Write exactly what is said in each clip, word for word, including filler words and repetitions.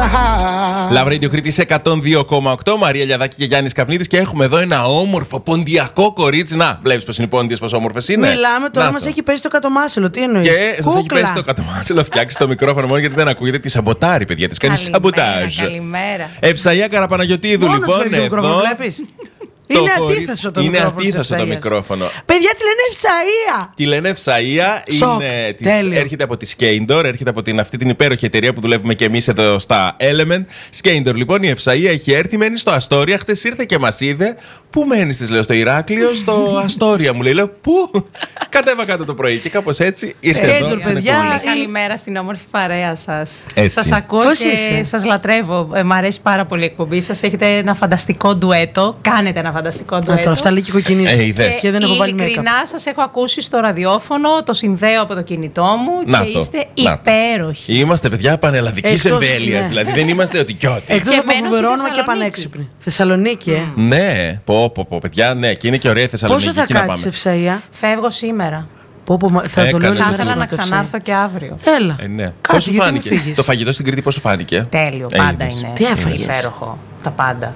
Love Radio Κρήτης εκατόν δύο κόμμα οκτώ. Μαρία Λιαδάκη και Γιάννης Καπνίδης. Και έχουμε εδώ ένα όμορφο ποντιακό κορίτσι. Να, βλέπεις πως είναι οι πόντιες, πως όμορφες είναι. Μιλάμε τώρα, μας έχει πέσει το κατομάσελο. Τι εννοείς? Και σας έχει πέσει το κατομάσελο. Φτιάξει το μικρόφωνο μόνο γιατί δεν ακούγεται. Τη σαμποτάρει, παιδιά. Τη κάνει σαμποτάζ. Καλημέρα. Ευσαία Καραπαναγιωτίδου, λοιπόν. Εδώ. Είναι αντίθεσο το είναι μικρόφωνο. Είναι αντίθεσο το μικρόφωνο. Παιδιά, τη λένε Ευσαία. Τη λένε Ευσαία. Είναι, της, έρχεται από τη Skeindor, έρχεται από την, αυτή την υπέροχη εταιρεία που δουλεύουμε και εμείς εδώ στα Element. Skeindor, λοιπόν, η Ευσαία έχει έρθει, μένει στο Αστόρια. Χτες ήρθε και μας είδε. Πού μένεις, της λέω, στο Ηράκλειο, στο Αστόρια. Μου λέει, λέω, πού? Κατέβα κάτω το πρωί και κάπως έτσι είσαι εδώ. Skeindor, παιδιά. Καλημέρα στην όμορφη παρέα σας. Έτσι. Σας ακούω Πώς και είσαι? σας λατρεύω. Ε, μ' αρέσει πάρα πολύ η εκπομπή σας. Έχετε ένα φανταστικό ντουέτο. Κάνετε ένα φανταστικό ντουέτο. Τώρα αυτά λέει και κοκκινής. Ε, είδες. Και δεν έχω βάλει ειλικρινά σας έχω ακούσει στο ραδιόφωνο, το συνδέω από το κινητό μου Να και το, είστε να το. υπέροχοι. Είμαστε παιδιά πανελλαδικής Εκτός, εμβέλειας, ναι. δηλαδή δεν είμαστε ότι κι ό,τι. Εκτός Και από μένω στη φοβερόνομα και Θεσσαλονίκη. πανέξυπνη. Θεσσαλονίκη, ε. Ναι, πω, πω, πω, παιδιά, ναι, και είναι και ωραία η Θεσσαλονίκη. Πόσο θα εκεί να κάτσεις, πάμε. Ευσαία? Φεύγω σήμερα. Πω, πω, θα Έκανε το λέω το Θα λίγο ήθελα να περισσότερο, ξανάρθω και αύριο. Έλα. Ε, ναι. Κάτσε, Πώς σου γιατί μην φάνηκε φύγεις? το φαγητό στην Κρήτη, πώς σου φάνηκε? Τέλειο, Ε, πάντα είδες. είναι. Τι είναι έφαγες? υπέροχο. Τα πάντα.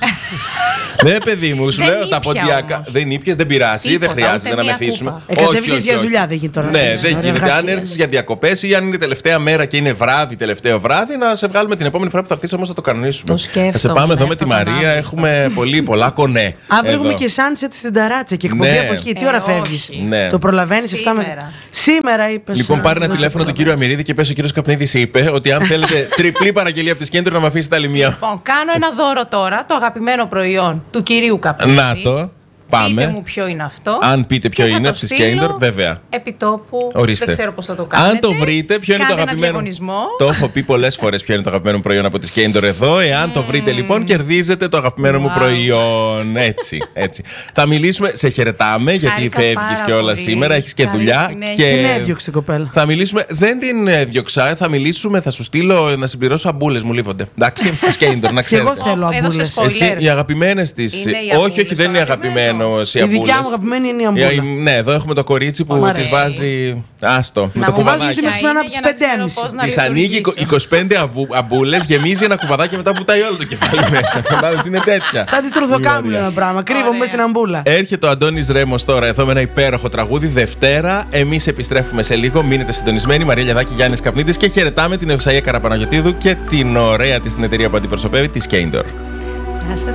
Ναι, παιδί μου, σου Δεν λέω τα ήπια ποντιακά. όμως. Δεν ήπιες, δεν πειράζει, δεν Τίποτα, χρειάζεται ούτε να μία μεθύσουμε. κούπα. Ε, κατέβηκες για δουλειά, δεν γίνει τώρα. Ναι, να δεν φύγεις. γίνεται. Αν Εργασία. έρθεις για διακοπές ή αν είναι τελευταία μέρα και είναι βράδυ, τελευταίο βράδυ, να σε βγάλουμε την επόμενη φορά που θα έρθεις όμως να το κανονίσουμε. Το σκέφτομαι, Θα σε πάμε να εδώ με έρθω τη τον Μαρία, Αύγουστο. έχουμε πολύ πολλά κονέ. Αύριο εδώ. έχουμε και sunset στην Ταράτσα και εκπομπή Ναι. από εκεί. Τι Ε, ώρα όχι. φεύγεις? Ναι. Το προλαβαίνεις εφτά με. Σήμερα. Σήμερα είπες. Λοιπόν, α, πάρε ένα να το τηλέφωνο του προλαβαίνεις. κύριου Αμυρίδη και πες ο κύριος Καπνίδης είπε ότι αν θέλετε τριπλή παραγγελία από τη Skeindor να με αφήσετε άλλη μία. Λοιπόν, κάνω ένα δώρο τώρα, το αγαπημένο προϊόν του κυρίου Καπνίδη. Να το. Πάμε. Πείτε μου ποιο είναι αυτό. Αν πείτε ποιο και θα είναι το από τη στείλω Skeindor, βέβαια. Επιτόπου. Ορίστε. Δεν ξέρω πώς θα το κάνετε. Αν το βρείτε, ποιο είναι το Κάντε ένα αγαπημένο. διαγωνισμό. Το έχω πει πολλές φορές ποιο είναι το αγαπημένο μου προϊόν από τη Skeindor εδώ. Εάν το βρείτε λοιπόν, κερδίζετε το αγαπημένο μου Wow. προϊόν. Έτσι, έτσι. Θα μιλήσουμε, σε χαιρετάμε γιατί Χάρηκα φεύγεις πάρα και όλα πολύ. σήμερα. Έχεις και Καλή δουλειά. συνέχεια. Την έδιωξε την κοπέλα. Θα μιλήσουμε, δεν την έδιωξα, θα μιλήσουμε, θα σου στείλω να συμπληρώσω αμπούλες μου λείβονται. Εντάξει, Skeindor, να Και εγώ ξέρετε. θέλω Έδωσε αμπούλες. spoiler. Εσύ, οι αγαπημένες της. Είναι οι Όχι, αμπούλες, όχι, δεν είναι το αγαπημένο. αγαπημένο οι Η δικιά αμπούλες. μου αγαπημένη είναι η Ε, αμπούλα. Ναι, εδώ έχουμε το κορίτσι που Μ' τη αρέσει. βάζει. Άστο. Με Να το μου βάζει κουβαδάκι. γιατί με ξυπνάνε από τις για να ξέρω πεντέμισι. πώς να Τη ανοίγει λειτουργήσω. είκοσι πέντε αμπούλε, γεμίζει ένα κουβαδάκι και μετά βουτάει όλο το κεφάλι μέσα. Κατάλαβες, είναι τέτοια. Σαν τη τρουθοκάμιλα ένα πράγμα. Κρύβομαι Ωραία. στην αμπούλα. Έρχεται ο Αντώνης Ρέμος τώρα εδώ με ένα υπέροχο τραγούδι. Δευτέρα. Εμείς επιστρέφουμε σε λίγο. Μείνετε συντονισμένοι. Μαρία Λιαδάκη, Γιάννης Καπνίδης και χαιρετάμε την Ευσαία Καραπαναγιωτίδου και την ωραία της την εταιρεία που αντιπροσωπεύει, τη Skeindor. Γεια σας.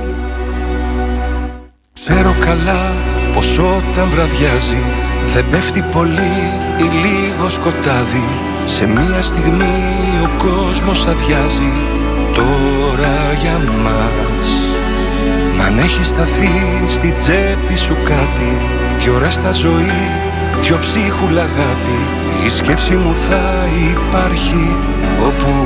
Ξέρω καλά πως όταν βραδιάζει δεν πέφτει πολύ ή λίγο σκοτάδι. Σε μία στιγμή ο κόσμος αδειάζει τώρα για μας. Μ' αν έχει σταθεί στη τσέπη σου κάτι, δυο ράστα ζωή, δυο ψίχουλα αγάπη, η σκέψη μου θα υπάρχει όπου